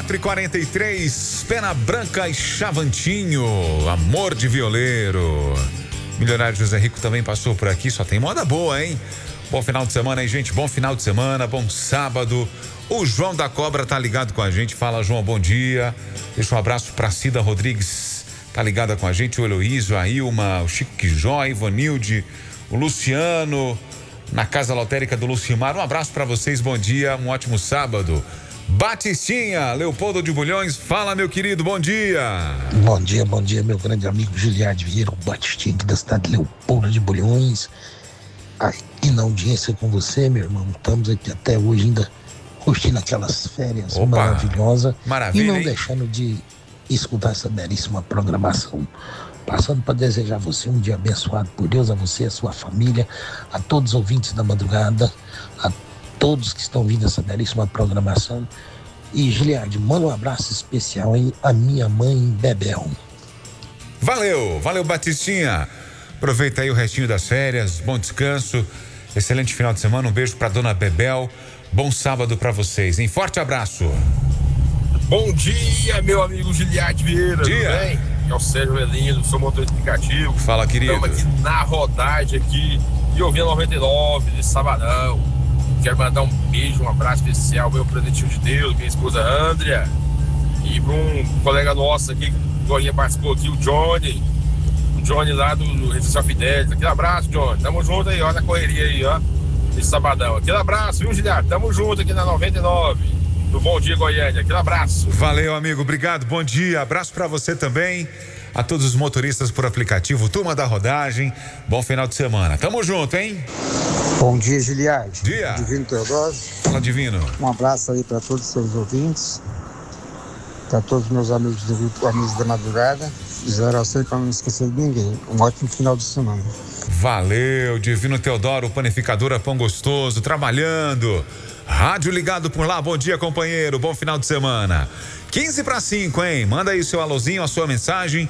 4h43, Pena Branca e Chavantinho, Amor de Violeiro. Milionário José Rico também passou por aqui, só tem moda boa, hein? Bom final de semana aí, gente, bom final de semana, bom sábado. O João da Cobra tá ligado com a gente, fala João, bom dia. Deixa um abraço pra Cida Rodrigues, tá ligada com a gente, o Heloísio, a Ilma, o Chico Quijó, a Ivanilde, o Luciano, na Casa Lotérica do Lucimar. Um abraço pra vocês, bom dia, um ótimo sábado. Batistinha, Leopoldo de Bulhões, fala meu querido, bom dia. Bom dia, meu grande amigo Giliardi Vieira, o Batistinha aqui da cidade de Leopoldo de Bulhões. Aqui na audiência com você, meu irmão, estamos aqui até hoje ainda curtindo aquelas férias maravilhosas. Maravilha, e não hein? deixando de escutar essa belíssima programação. Passando para desejar a você um dia abençoado por Deus, a você, a sua família, a todos os ouvintes da madrugada, a todos que estão ouvindo essa belíssima programação. E, Giliardi, manda um abraço especial aí à minha mãe, Bebel. Valeu, Batistinha. Aproveita aí o restinho das férias, bom descanso, excelente final de semana, um beijo pra dona Bebel, bom sábado pra vocês, hein? Forte abraço. Bom dia, meu amigo Giliardi Vieira, Dia. tudo bem? É o Sérgio Velino, sou motorista aplicativo. Fala, querido. Estamos aqui na rodagem aqui e ouvindo 99 de sabadão. Quero mandar um beijo, um abraço especial, meu presentinho de Deus, minha esposa Andrea, e para um colega nosso aqui, que o Gorinha participou aqui, o Johnny lá do Residencial Fidelis. Aquele abraço, Johnny, tamo junto aí, olha a correria aí, ó, esse sabadão. Aquele abraço, viu, Giliardi? Tamo junto aqui na 99, do Bom Dia Goiânia, aquele abraço. Valeu, amigo, obrigado, bom dia, abraço pra você também, a todos os motoristas por aplicativo, turma da rodagem, bom final de semana, tamo junto, hein? Bom dia, Giliardi. Dia. Divino Teodósio. Fala, Divino. Um abraço aí para todos os seus ouvintes, para todos os meus amigos do grupo Amigos da Madrugada. Fizeram assim para não esquecer de ninguém. Um ótimo final de semana. Valeu, Divino Teodoro, panificadora Pão Gostoso, trabalhando. Rádio ligado por lá, bom dia, companheiro, bom final de semana. 4:45, hein? Manda aí o seu alôzinho, a sua mensagem,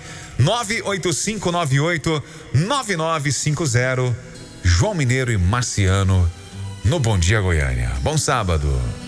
98598-9950. João Mineiro e Marciano, no Bom Dia Goiânia. Bom sábado.